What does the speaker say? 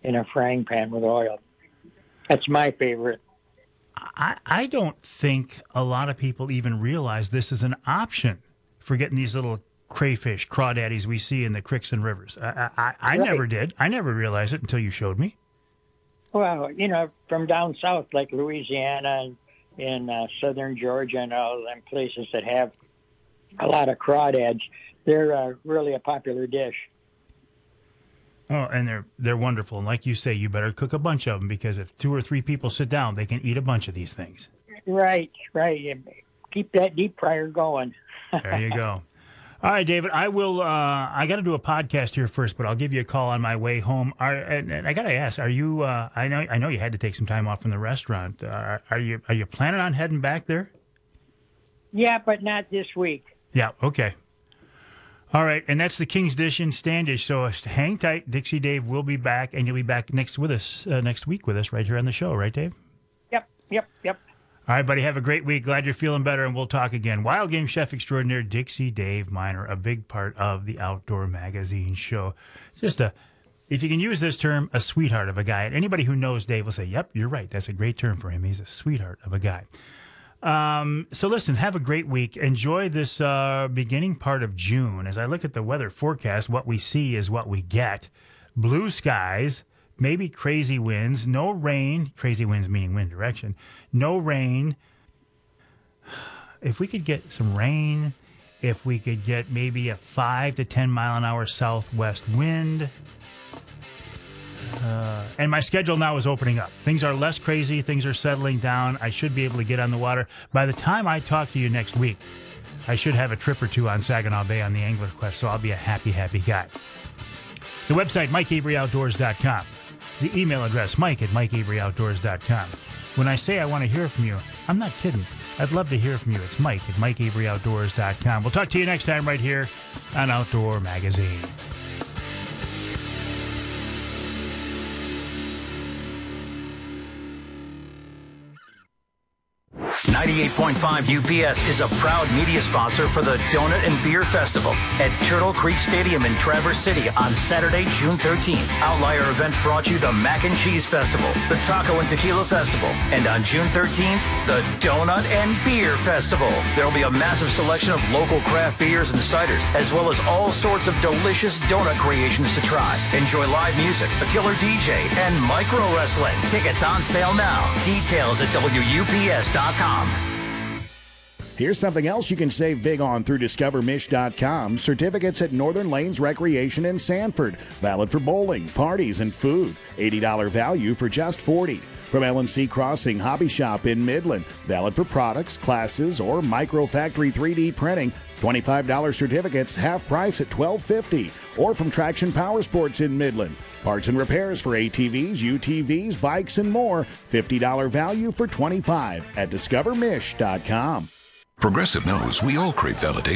in a frying pan with oil. That's my favorite. I don't think a lot of people even realize this is an option for getting these little crayfish, crawdaddies we see in the creeks and rivers. I Right. never did. I never realized it until you showed me. Well, from down south, like Louisiana and southern Georgia and all them places that have a lot of crawdads, they're really a popular dish. Oh, and they're wonderful. And like you say, you better cook a bunch of them because if 2 or 3 people sit down, they can eat a bunch of these things. Right. Keep that deep fryer going. There you go. All right, David, I will. I got to do a podcast here first, but I'll give you a call on my way home. And I got to ask, are you? I know you had to take some time off from the restaurant. Are you planning on heading back there? Yeah, but not this week. Yeah. Okay. All right, and that's the King's Dish in Standish. So hang tight. Dixie Dave will be back, and you'll be back next week with us right here on the show, right, Dave? Yep. All right, buddy, have a great week. Glad you're feeling better, and we'll talk again. Wild Game Chef Extraordinaire Dixie Dave Miner, a big part of the Outdoor Magazine show. It's just if you can use this term, a sweetheart of a guy. And anybody who knows Dave will say, yep, you're right. That's a great term for him. He's a sweetheart of a guy. So listen, have a great week. Enjoy this beginning part of June. As I look at the weather forecast, what we see is what we get. Blue skies, maybe crazy winds, no rain. Crazy winds meaning wind direction. No rain. If we could get some rain, if we could get maybe a 5 to 10 mile an hour southwest wind. And my schedule now is opening up. Things are less crazy. Things are settling down. I should be able to get on the water. By the time I talk to you next week, I should have a trip or two on Saginaw Bay on the Angler Quest, so I'll be a happy, happy guy. The website, MikeAveryOutdoors.com. The email address, Mike@MikeAveryOutdoors.com. When I say I want to hear from you, I'm not kidding. I'd love to hear from you. It's Mike@MikeAveryOutdoors.com. We'll talk to you next time right here on Outdoor Magazine. 98.5 UPS is a proud media sponsor for the Donut and Beer Festival at Turtle Creek Stadium in Traverse City on Saturday, June 13th. Outlier Events brought you the Mac and Cheese Festival, the Taco and Tequila Festival, and on June 13th, the Donut and Beer Festival. There will be a massive selection of local craft beers and ciders, as well as all sorts of delicious donut creations to try. Enjoy live music, a killer DJ, and micro wrestling. Tickets on sale now. Details at WUPS.com. Here's something else you can save big on through DiscoverMish.com. Certificates at Northern Lanes Recreation in Sanford. Valid for bowling, parties, and food. $80 value for just $40. From LNC Crossing Hobby Shop in Midland. Valid for products, classes, or micro factory 3D printing. $25 certificates, half price at $12.50. Or from Traction Power Sports in Midland. Parts and repairs for ATVs, UTVs, bikes, and more. $50 value for $25 at DiscoverMish.com. Progressive knows we all crave validation.